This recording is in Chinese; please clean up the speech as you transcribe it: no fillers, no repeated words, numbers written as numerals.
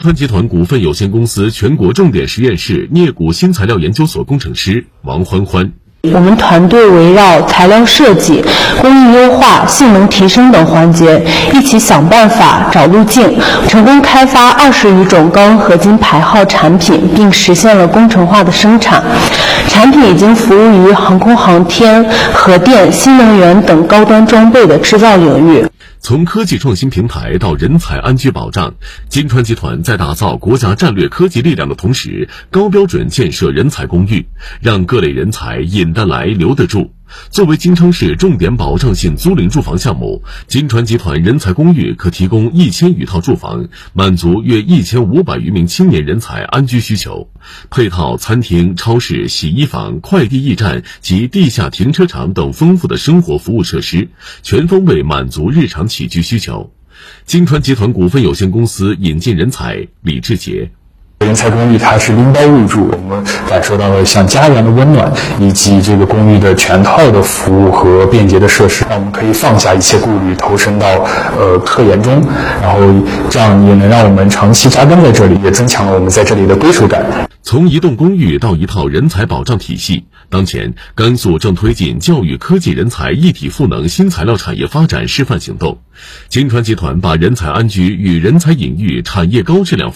川集团股份有限公司全国重点实验室镍钴新材料研究所工程师王欢欢。 我们团队围绕材料设计、工艺优化、性能提升等环节，一起想办法、找路径，成功开发20余种高温合金排号产品，并实现了工程化的生产。产品已经服务于航空航天、核电、新能源等高端装备的制造领域。 从科技创新平台到人才安居保障，金川集团在打造国家战略科技力量的同时，高标准建设人才公寓，让各类人才引得来留得住。作为金昌市重点保障性租赁住房项目，金川集团人才公寓可提供1000余套住房，满足约1500余名青年人才安居需求。配套餐厅、超市、洗衣房、快递驿站及地下停车场等丰富的生活服务设施，全方位满足日常起居需求。金川集团股份有限公司引进人才李志杰。 人才公寓它是拎包入住，我们感受到了像家一样的温暖，以及这个公寓的全套的服务和便捷的设施，让我们可以放下一切顾虑，投身到科研中，然后这样也能让我们长期扎根在这里，也增强了我们在这里的归属感。 从一栋公寓到一套人才保障体系，当前甘肃正推进教育科技人才一体赋能新材料产业发展示范行动。金川集团把人才安居与人才引育产业高质量